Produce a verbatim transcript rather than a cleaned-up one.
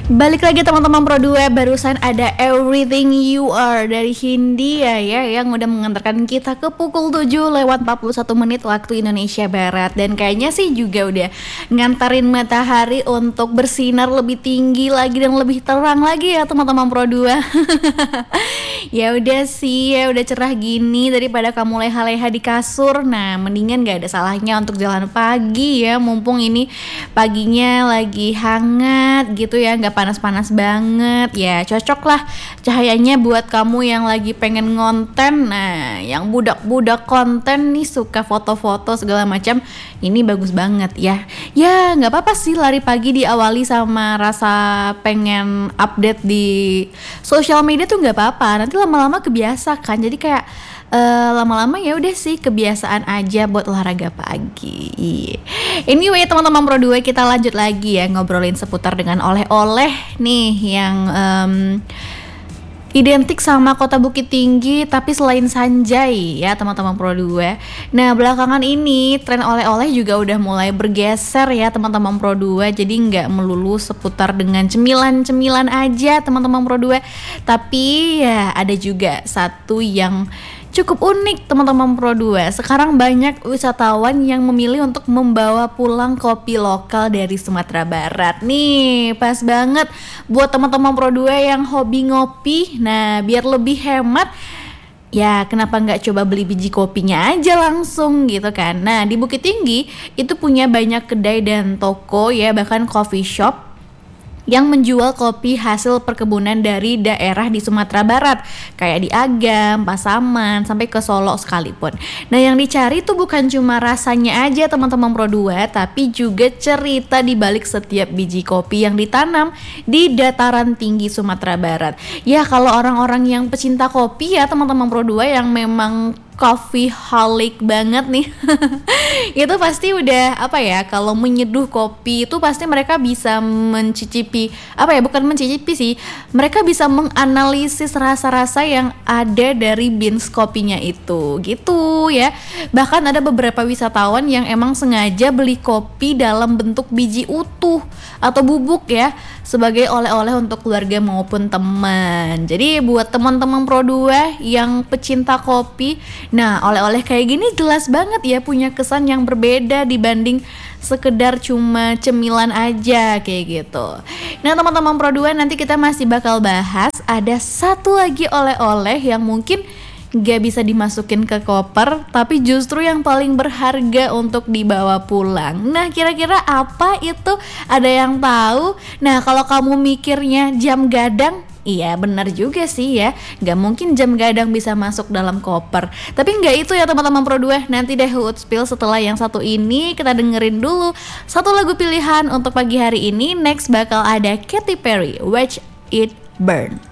Balik lagi teman-teman Pro dua, barusan ada Everything You Are dari Hindia ya yang udah mengantarkan kita ke pukul tujuh lewat empat puluh satu menit waktu Indonesia Barat. Dan kayaknya sih juga udah ngantarin matahari untuk bersinar lebih tinggi lagi dan lebih terang lagi ya teman-teman Pro dua. Ya udah sih, ya udah cerah gini daripada kamu leha-leha di kasur. Nah, mendingan gak ada salahnya untuk jalan pagi ya, mumpung ini paginya lagi hangat gitu ya, gak panas-panas banget. Ya cocok lah cahayanya buat kamu yang lagi pengen ngonten. Nah, yang budak-budak konten nih, suka foto-foto segala macam, ini bagus banget ya. Ya nggak apa-apa sih lari pagi diawali sama rasa pengen update di sosial media tuh nggak apa-apa. Nanti lama-lama kebiasa kan, jadi kayak Uh, lama-lama ya udah sih kebiasaan aja buat olahraga pagi. Anyway teman-teman Pro dua, kita lanjut lagi ya ngobrolin seputar dengan oleh-oleh nih yang um, identik sama Kota Bukit Tinggi tapi selain Sanjay ya teman-teman Pro dua. Nah belakangan ini tren oleh-oleh juga udah mulai bergeser ya teman-teman Pro dua. Jadi nggak melulu seputar dengan cemilan-cemilan aja teman-teman Pro dua, tapi ya ada juga satu yang cukup unik teman-teman Pro dua. Sekarang banyak wisatawan yang memilih untuk membawa pulang kopi lokal dari Sumatera Barat. Nih, pas banget buat teman-teman Pro dua yang hobi ngopi. Nah, biar lebih hemat, ya kenapa nggak coba beli biji kopinya aja langsung gitu kan. Nah, di Bukit Tinggi itu punya banyak kedai dan toko ya, bahkan coffee shop yang menjual kopi hasil perkebunan dari daerah di Sumatera Barat, kayak di Agam, Pasaman, sampai ke Solo sekalipun. Nah yang dicari tuh bukan cuma rasanya aja teman-teman Pro dua, tapi juga cerita di balik setiap biji kopi yang ditanam di dataran tinggi Sumatera Barat. Ya kalau orang-orang yang pecinta kopi ya teman-teman Pro dua yang memang coffee holic banget nih itu pasti udah apa ya, kalau menyeduh kopi itu pasti mereka bisa mencicipi apa ya, bukan mencicipi sih, mereka bisa menganalisis rasa-rasa yang ada dari beans kopinya itu gitu ya. Bahkan ada beberapa wisatawan yang emang sengaja beli kopi dalam bentuk biji utuh atau bubuk ya, sebagai oleh-oleh untuk keluarga maupun teman. Jadi buat teman-teman Pro dua yang pecinta kopi, nah oleh-oleh kayak gini jelas banget ya punya kesan yang berbeda dibanding sekedar cuma cemilan aja kayak gitu. Nah teman-teman Pro dua, nanti kita masih bakal bahas ada satu lagi oleh-oleh yang mungkin gak bisa dimasukin ke koper, tapi justru yang paling berharga untuk dibawa pulang. Nah kira-kira apa itu? Ada yang tahu? Nah kalau kamu mikirnya jam gadang, iya benar juga sih ya, gak mungkin jam gadang bisa masuk dalam koper. Tapi gak itu ya teman-teman Pro dua. Nanti deh Hood Spill setelah yang satu ini. Kita dengerin dulu satu lagu pilihan untuk pagi hari ini. Next bakal ada Katy Perry, Watch It Burn.